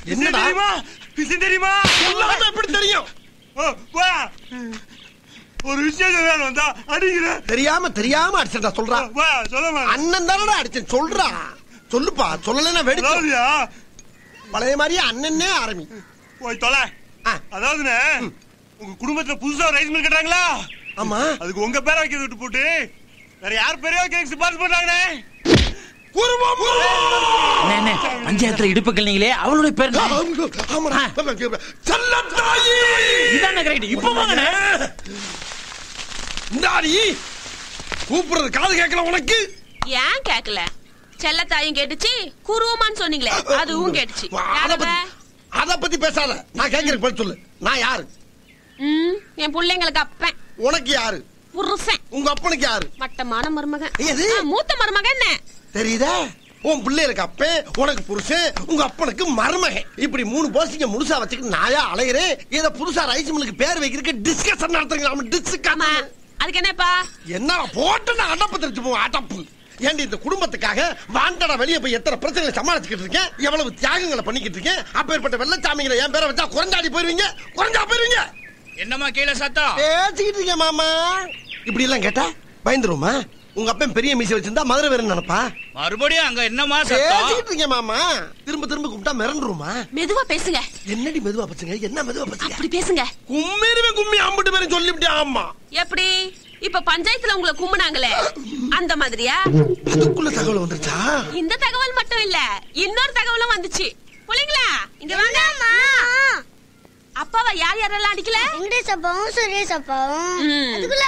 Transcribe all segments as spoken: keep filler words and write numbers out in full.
என்னடா தெரியுமா விஷயம் தெரியுமா சொல்லாம எப்படி தெரியும்? ஒரு விஷயம் வேணும் வந்தா அடிக்கிற தெரியாம தெரியாம அடிச்சா சொல்றா. சொல்ல அண்ணன் தானடா அடிச்சேன் சொல்றா. சொல்லுப்பா, சொல்லலைன்னா வெடிச்சு பழைய மாதிரியே அண்ணனே ஆரம்பி. போய் தொலை. அதாவதுண்ணே, உங்க குடும்பத்துல புதுசா ரைஸ் மில் கட்டுறாங்களா? ஆமா. அதுக்கு உங்க பேரை வைக்க விட்டு போட்டு வேற யார் பேரையோ கேக் சிபாரிசு பண்றாங்கண்ணே. பஞ்சாயத்துல இடுப்புகள் நீங்களே அவளுடைய பேர் கூப்பிடுறது காது கேட்கல உனக்கு? ஏன் கேட்கல? செல்லத்தாயும் கேட்டுச்சு, குருவமான்னு சொன்னீங்களே அதுவும் கேட்டுச்சு. அத பத்தி பேசாத, நான் கேட்கறேன் பதில் சொல்லு. நான் யாரு? என் பிள்ளைங்களுக்கு அப்பன். உனக்கு யாரு? புருஷன். உங்க அப்பனுக்கு யாரு? மட்டமான மருமகன். மூத்த மருமகன். என்ன தெரியுதா? உன் பிள்ளைகளுக்கு அப்பன், உனக்கு புருஷன், உங்க அப்பனுக்கு மருமகன். இப்படி மூணு போஸ்டிங்க முழுசா வச்சுக்கிட்டு நாயா அலையிறேன். இத புதுசா ரைஸ் மில்லுக்கு பேர் வைக்கிறதுக்கு டிஸ்கஷன் நடத்துறீங்க. அதுக்கு என்னப்பா? என்ன போட்டு நான் அடப்பு தெரிச்சு போவோம். அடப்பு ஏண்டி இந்த குடும்பத்துக்காக வாண்டடா வெளியே போய் எத்தனை பிரச்சனைகளை சமாளிச்சுக்கிட்டு இருக்கேன், எவ்வளவு தியாகங்களை பண்ணிக்கிட்டு இருக்கேன். அப்பேற்பட்ட வெள்ளச்சாமிகளை என் பேரை வச்சா குறைஞ்சாடி போயிருவீங்க, குறைஞ்சா போயிருவீங்க. என்னமா கீழே சத்தம் பேசிக்கிட்டு இருக்கேன் மாமா. இப்படி எல்லாம் கேட்டா பயந்துருமா? உங்க அப்பன் பெரிய மீசை வச்சிருந்தா மதுரை வேற நினைப்பா. மறுபடியும் அங்க என்னமா பேசிக்கிட்டு இருக்கேன் மாமா. திரும்ப திரும்ப கூப்பிட்டா மிரண்டுருமா? மெதுவா பேசுங்க. என்னடி மெதுவா பேசுங்க? என்ன மெதுவா பேசுங்க? அப்படி பேசுங்க. கும்மிருவே கும்மி அம்பிட்டு பேரும் சொல்லிவிட்டே. ஆமா. எப்படி? இப்ப பஞ்சாயத்துல உங்களை கும்பினாங்களே அந்த மாதிரியா? அதுக்குள்ள தகவல் வந்துருச்சா? இந்த தகவல் மட்டும் இல்ல, இன்னொரு தகவலும் வந்துச்சு. புள்ளைங்களா இங்க வாங்க. அப்பாவை யார் யாரெல்லாம் அடிக்கல? வெங்கடேஷ் அப்பாவும் சுரேஷ் அப்பாவும். அதுக்குள்ள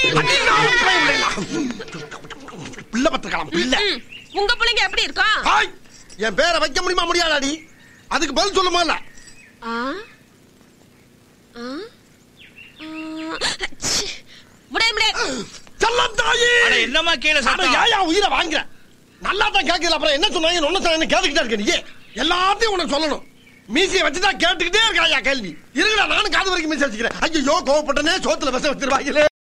பிள்ளை பத்திரக்கலாம் பிள்ளை. உங்க பிள்ளைங்க எப்படி இருக்கும்? என் பேரை வைக்க முடியுமா முடியாதாடி? அதுக்கு பதில் சொல்லுமா? இல்ல என்னமா கீழே உயிரை வாங்குற நல்லா தான் கேட்கல. அப்புறம் என்ன சொன்னாங்க ஒன்னு கேட்டுக்கிட்டே இருக்க. நீ எல்லாத்தையும் உனக்கு சொல்லணும். மீசியை வச்சுதான் கேட்டுக்கிட்டே இருக்கா கேள்வி. இருங்கடா நானும் காது வரைக்கும் மீசி வச்சுக்கிறேன். ஐயோ கோவப்பட்டனே, சோத்துல விச வச்சிருவாங்களே.